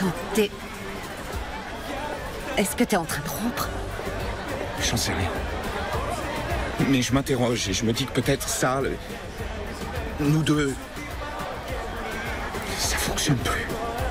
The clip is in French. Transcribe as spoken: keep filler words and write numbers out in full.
Attends, t'es... Est-ce que t'es en train de rompre? J'en sais rien. Mais je m'interroge et je me dis que peut-être ça, le... nous deux, ça fonctionne plus.